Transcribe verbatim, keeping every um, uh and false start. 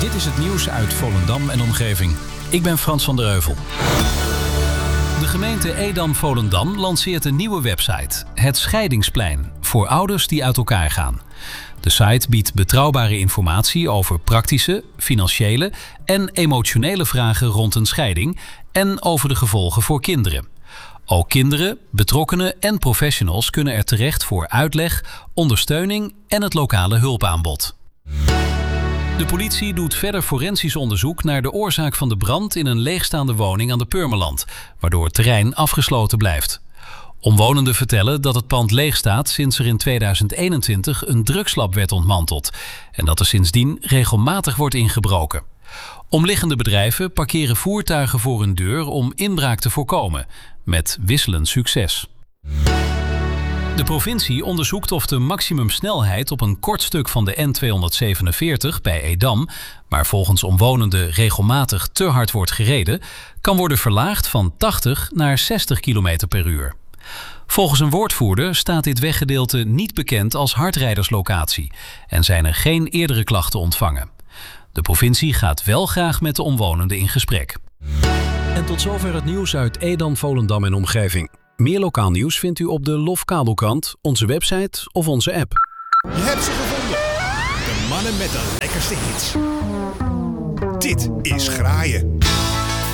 Dit is het nieuws uit Volendam en omgeving. Ik ben Frans van der Heuvel. De gemeente Edam-Volendam lanceert een nieuwe website. Het Scheidingsplein, voor ouders die uit elkaar gaan. De site biedt betrouwbare informatie over praktische, financiële en emotionele vragen rond een scheiding en over de gevolgen voor kinderen. Ook kinderen, betrokkenen en professionals kunnen er terecht voor uitleg, ondersteuning en het lokale hulpaanbod. De politie doet verder forensisch onderzoek naar de oorzaak van de brand in een leegstaande woning aan de Purmerland, waardoor het terrein afgesloten blijft. Omwonenden vertellen dat het pand leeg staat sinds er in tweeduizend eenentwintig een drugslab werd ontmanteld en dat er sindsdien regelmatig wordt ingebroken. Omliggende bedrijven parkeren voertuigen voor hun deur om inbraak te voorkomen, met wisselend succes. De provincie onderzoekt of de maximumsnelheid op een kort stuk van de N tweehonderdzevenenveertig bij Edam, maar volgens omwonenden regelmatig te hard wordt gereden, kan worden verlaagd van tachtig naar zestig kilometer per uur. Volgens een woordvoerder staat dit weggedeelte niet bekend als hardrijderslocatie en zijn er geen eerdere klachten ontvangen. De provincie gaat wel graag met de omwonenden in gesprek. En tot zover het nieuws uit Edam, Volendam en omgeving. Meer lokaal nieuws vindt u op de Lof Kabelkrant, onze website of onze app. Je hebt ze gevonden. De mannen met de lekkerste hits. Dit is Graaien.